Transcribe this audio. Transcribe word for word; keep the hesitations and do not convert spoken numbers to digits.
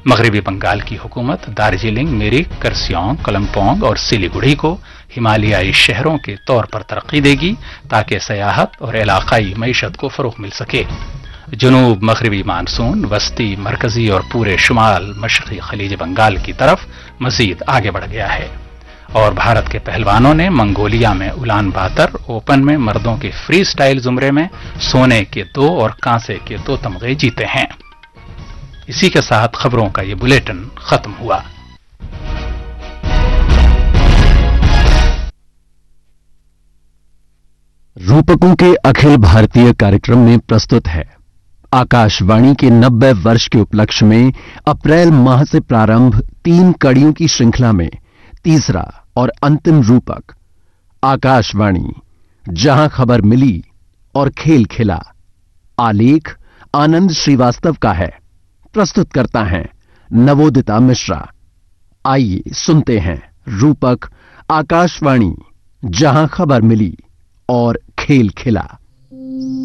मगरबी बंगाल की हुकूमत दार्जिलिंग, मिरिक, करसियोंग, कलमपोंग और सिलीगुड़ी को हिमालयाई शहरों के तौर पर तरक्की देगी ताकि सयाहत और इलाकाई मईशत को फरोग मिल सके। जनूब मगरबी मानसून वस्ती, मरकजी और पूरे शुमाल मशरकी खलीज बंगाल की तरफ मजीद आगे बढ़ गया है और भारत के पहलवानों ने मंगोलिया में उलान बातर ओपन में मर्दों के फ्री स्टाइल जुमरे में सोने के दो और कांसे के दो तमगे जीते हैं। इसी के साथ खबरों का ये बुलेटिन खत्म हुआ। रूपकों के अखिल भारतीय कार्यक्रम में प्रस्तुत है आकाशवाणी के नब्बे वर्ष के उपलक्ष्य में अप्रैल माह से प्रारंभ तीन कड़ियों की श्रृंखला में तीसरा और अंतिम रूपक आकाशवाणी जहां खबर मिली और खेल खिला। आलेख आनंद श्रीवास्तव का है, प्रस्तुत करता है नवोदिता मिश्रा। आइए सुनते हैं रूपक आकाशवाणी जहां खबर मिली और खेल खिला।